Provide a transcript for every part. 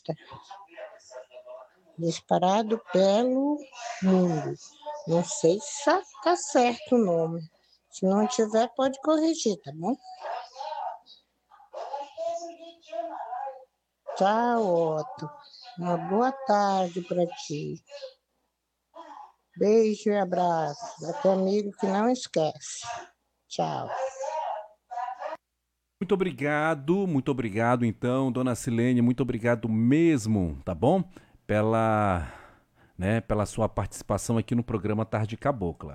Borboleta. Disparado pelo mundo. Não sei se tá certo o nome. Se não tiver, pode corrigir, tá bom? Tchau, Otto. Uma boa tarde para ti. Beijo e abraço. Daquele amigo que não esquece. Tchau. Muito obrigado então, dona Silene, muito obrigado mesmo, tá bom? Pela sua participação aqui no programa Tarde Cabocla.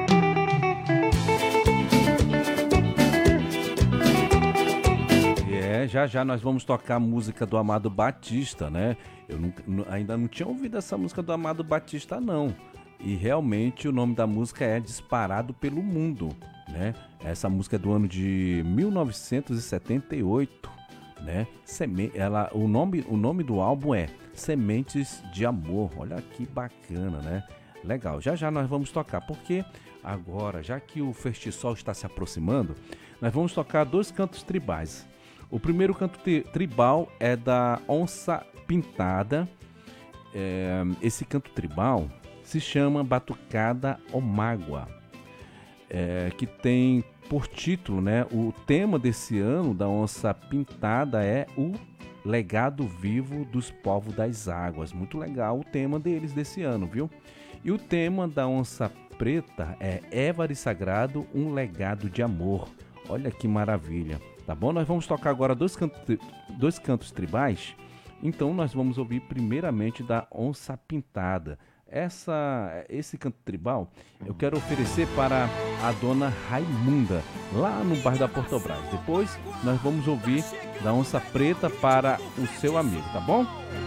Já nós vamos tocar a música do Amado Batista, né? Eu ainda não tinha ouvido essa música do Amado Batista, não. E realmente o nome da música é Disparado pelo Mundo, né? Essa música é do ano de 1978, né? O nome do álbum é Sementes de Amor. Olha que bacana, né? Legal. Já nós vamos tocar, porque agora, já que o Festisol está se aproximando, nós vamos tocar 2 cantos tribais. O primeiro canto tribal é da Onça Pintada. Esse canto tribal se chama Batucada Omágua, que tem por título, né, o tema desse ano da Onça Pintada é o legado vivo dos povos das águas. Muito legal o tema deles desse ano, viu? E o tema da Onça Preta é Évari Sagrado, um legado de amor. Olha que maravilha, tá bom? Nós vamos tocar agora 2 cantos tribais. Então nós vamos ouvir primeiramente da Onça Pintada. Esse canto tribal eu quero oferecer para a dona Raimunda, lá no bairro da Portobras. Depois nós vamos ouvir da Onça Preta para o seu amigo, tá bom?